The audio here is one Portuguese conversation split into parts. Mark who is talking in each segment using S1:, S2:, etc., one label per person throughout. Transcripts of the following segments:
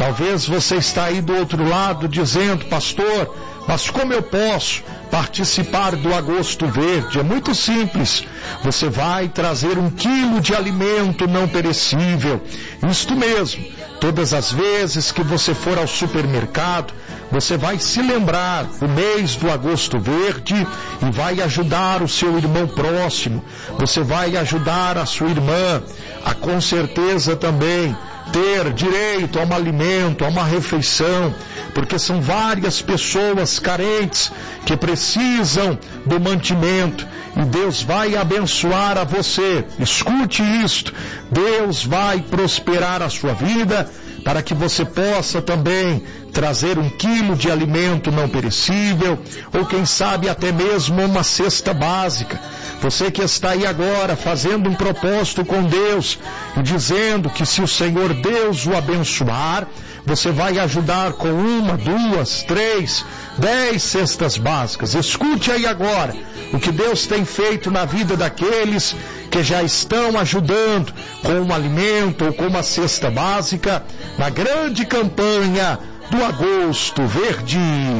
S1: Talvez você está aí do outro lado dizendo: pastor, mas como eu posso participar do Agosto Verde? É muito simples. Você vai trazer 1 quilo de alimento não perecível. Isto mesmo. Todas as vezes que você for ao supermercado, você vai se lembrar do mês do Agosto Verde e vai ajudar o seu irmão próximo. Você vai ajudar a sua irmã a, com certeza, também ter direito a um alimento, a uma refeição, porque são várias pessoas carentes que precisam do mantimento, e Deus vai abençoar a você. Escute isto: Deus vai prosperar a sua vida para que você possa também trazer 1 quilo de alimento não perecível, ou quem sabe até mesmo uma cesta básica. Você que está aí agora fazendo um propósito com Deus e dizendo que se o Senhor Deus o abençoar, você vai ajudar com 1, 2, 3, 10 cestas básicas. Escute aí agora o que Deus tem feito na vida daqueles que já estão ajudando com um alimento ou com uma cesta básica na grande campanha do Agosto Verde.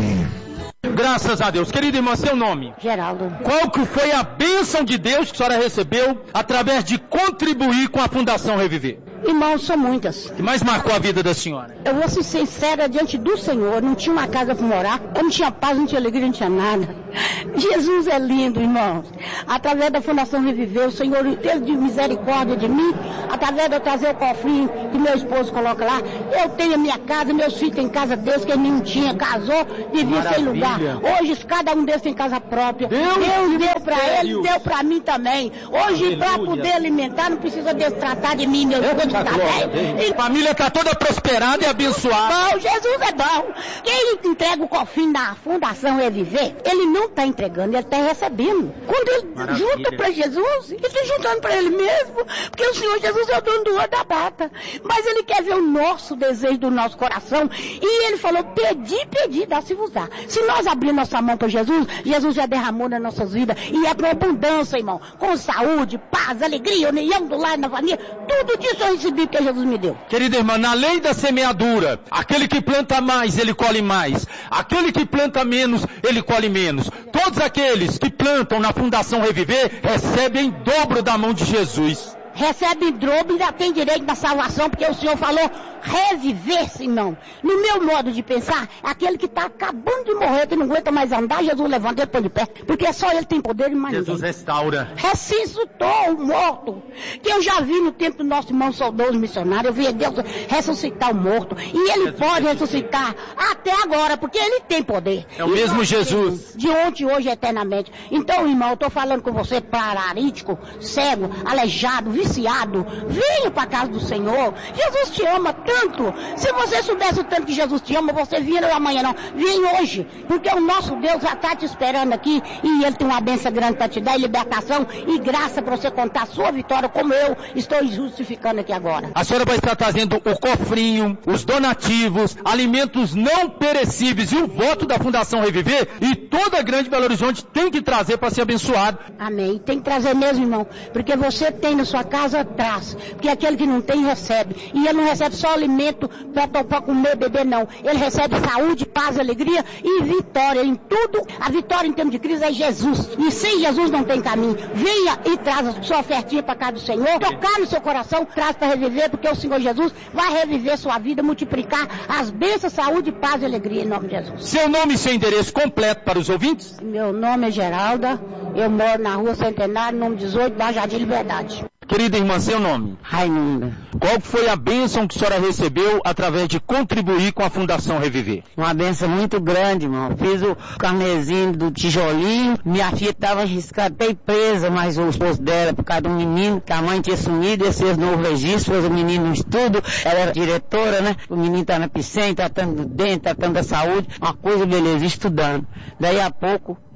S2: Graças a Deus. Querida irmã, seu nome?
S3: Geraldo.
S2: Qual que foi a bênção de Deus que a senhora recebeu através de contribuir com a Fundação Reviver?
S3: Irmãos, são muitas.
S2: O que mais marcou a vida da senhora?
S3: Eu vou ser sincera diante do Senhor. Não tinha uma casa para morar, eu não tinha paz, não tinha alegria, não tinha nada. Jesus é lindo, irmãos. Através da Fundação Reviver, o Senhor teve de misericórdia de mim, através de eu trazer o cofrinho que meu esposo coloca lá. Eu tenho a minha casa, meus filhos têm casa deles, que nenhum tinha, casou, vivia sem lugar. Hoje cada um deles tem casa própria. Deus deu para eles, deu para mim também. Hoje, para poder alimentar, não precisa destratar de mim, meu Deus.
S2: A família está toda prosperada e abençoada.
S3: Bom, Jesus é bom. Quem entrega o cofrinho da Fundação Reviver, ele não está entregando, ele está recebendo. Quando ele junta para Jesus, ele está juntando para ele mesmo, porque o Senhor Jesus é o dono do ouro da bata. Mas ele quer ver o nosso desejo do nosso coração, e ele falou: pedi, dá-se-vos-á. Se nós abrir nossa mão para Jesus, Jesus já derramou nas nossas vidas, e é com abundância, irmão, com saúde, paz, alegria, união do lar, na família, tudo disso eu recebi que Jesus me deu.
S2: Querida irmã, na lei da semeadura, aquele que planta mais, ele colhe mais. Aquele que planta menos, ele colhe menos. Todos aqueles que plantam na Fundação Reviver, recebem em dobro da mão de Jesus.
S3: Recebe em dobro e ainda tem direito da salvação, porque o Senhor falou reviver-se, não. No meu modo de pensar, aquele que está acabando de morrer, que não aguenta mais andar, Jesus levanta ele põe de pé, porque só ele tem poder e mais ninguém.
S2: Jesus restaura.
S3: Ressuscitou o morto, que eu já vi no tempo do nosso irmão saudoso missionário. Eu vi Deus ressuscitar o morto, e ele pode ressuscitar até agora, porque ele tem poder.
S2: É o mesmo Jesus.
S3: De ontem, hoje, eternamente. Então, irmão, eu estou falando com você, paralítico, cego, aleijado, viciado, venha para a casa do Senhor. Jesus te ama tanto. Se você soubesse o tanto que Jesus te ama, você vinha amanhã não. Vem hoje, porque o nosso Deus já está te esperando aqui, e Ele tem uma bênção grande para te dar, e libertação e graça para você contar a sua vitória, como eu estou justificando aqui agora.
S2: A senhora vai estar trazendo o cofrinho, os donativos, alimentos não perecíveis e o voto da Fundação Reviver, e toda a Grande Belo Horizonte tem que trazer para ser abençoado.
S3: Amém. Tem que trazer mesmo, irmão, porque você tem na sua casa, traz, porque aquele que não tem recebe, e ele não recebe só alimento para comer, beber, não. Ele recebe saúde, paz, alegria e vitória em tudo. A vitória em termos de crise é Jesus, e sem Jesus não tem caminho. Venha e traz a sua ofertinha para casa do Senhor, tocar no seu coração, traz para reviver, porque o Senhor Jesus vai reviver sua vida, multiplicar as bênçãos, saúde, paz e alegria em nome de Jesus.
S2: Seu nome e seu endereço completo para os ouvintes?
S3: Meu nome é Geralda, eu moro na Rua Centenário, número 18, da Jardim Liberdade.
S2: Querida irmã, seu nome?
S3: Raimunda.
S2: Qual foi a bênção que a senhora recebeu através de contribuir com a Fundação Reviver?
S4: Uma bênção muito grande, irmão. Fiz o carnezinho do tijolinho, minha filha estava arriscada, até presa, mas o esposo dela, por causa do menino, que a mãe tinha sumido, esse fez novo registro, fez o menino no estudo, ela era diretora, né? O menino tá na piscina, tratando do dente, tratando da saúde, uma coisa beleza, estudando. Daí a pouco,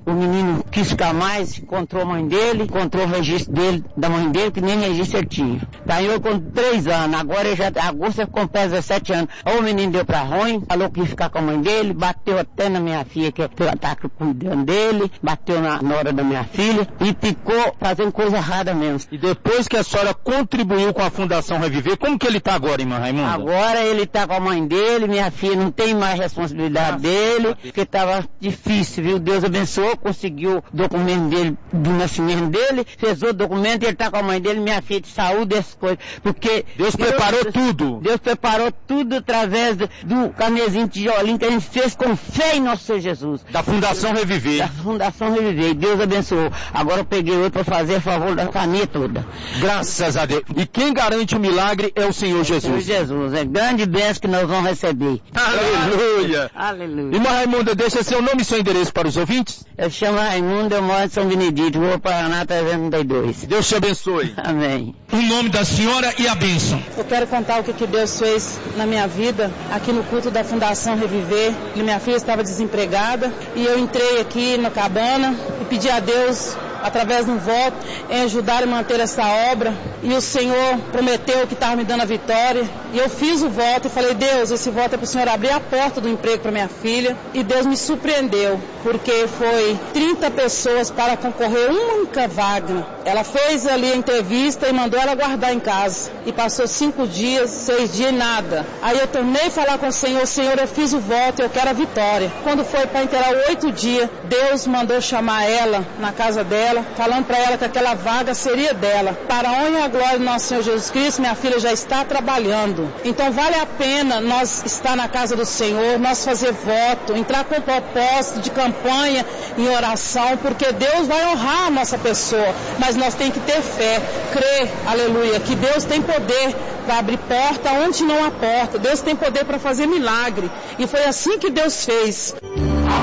S4: o menino quis ficar mais, encontrou a mãe dele, encontrou o registro dele, da mãe dele, que nem registro ele tinha. Ganhou com 3 anos, agora ele já, agosto ele completa 17 anos. O menino deu pra ruim, falou que ia ficar com a mãe dele, bateu até na minha filha, que ela tá cuidando dele, bateu na nora da minha filha e ficou fazendo coisa errada mesmo.
S2: E depois que a senhora contribuiu com a Fundação Reviver, como que ele tá agora, irmã Raimunda?
S4: Agora ele tá com a mãe dele, minha filha não tem mais responsabilidade dele, porque tava difícil, viu? Deus abençoou, conseguiu o documento dele, do nascimento dele, fez outro documento e ele tá com a mãe dele, minha filha de saúde, essas coisas, porque
S2: Deus preparou tudo.
S4: Deus preparou tudo através do carnezinho de tijolinho que a gente fez com fé em nosso Senhor Jesus.
S2: Da Fundação Reviver.
S4: Da Fundação Reviver, e Deus abençoou. Agora eu peguei outro para fazer a favor da família toda.
S2: Graças a Deus. E quem garante o milagre é o Senhor Jesus.
S4: Senhor Jesus, é grande bênção que nós vamos receber.
S2: Aleluia.
S4: Aleluia.
S2: Irmã Raimunda, deixa seu nome e seu endereço para os ouvintes.
S4: Eu chamo Raimundo, eu moro em São Benedito, Rua Paraná 332.
S2: Deus te abençoe.
S4: Amém.
S1: O nome da senhora e a bênção.
S5: Eu quero contar o que Deus fez na minha vida, aqui no culto da Fundação Reviver. Minha filha estava desempregada e eu entrei aqui na cabana e pedi a Deus, através de um voto, em ajudar e manter essa obra. E o Senhor prometeu que estava me dando a vitória. E eu fiz o voto e falei, Deus, esse voto é para o Senhor abrir a porta do emprego para minha filha. E Deus me surpreendeu, porque foi 30 pessoas para concorrer uma única vaga. Ela fez ali a entrevista e mandou ela guardar em casa. E passou 5 dias, 6 dias e nada. Aí eu tornei a falar com o Senhor, Senhor, eu fiz o voto, eu quero a vitória. Quando foi para inteirar 8 dias, Deus mandou chamar ela na casa dela, falando para ela que aquela vaga seria dela. Para a honra e a glória do nosso Senhor Jesus Cristo, minha filha já está trabalhando. Então vale a pena nós estar na casa do Senhor, nós fazer voto, entrar com propósito de campanha em oração, porque Deus vai honrar a nossa pessoa, mas nós temos que ter fé, crer, aleluia, que Deus tem poder para abrir porta onde não há porta, Deus tem poder para fazer milagre, e foi assim que Deus fez.